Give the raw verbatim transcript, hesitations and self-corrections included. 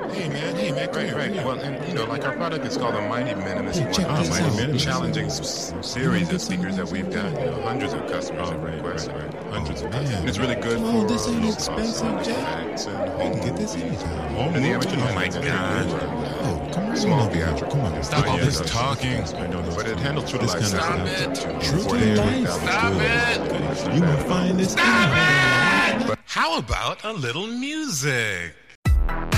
Hey man, hey man, come Right, here, right. come here. Well, and you know, like our product is called the Mighty Minimus. Hey, One check of this the out. most This challenging is- s- series of speakers that we've got. You know, hundreds of customers Oh, have right, requested. right, right. Hundreds Oh, of customers. man. And it's really good Come for on, this ain't low-cost expensive, sound Jack. effects and We home can get this movies. anytime. Home and the amateur Oh, music. my God. Oh, come on. Small over here. theatrical. Come on. Stop Oh, all yeah, this that's- talking. that's- I know But it handles true This life kind of sound. stuff. True True to life. Stop it. You will find this. Stop How about a little music?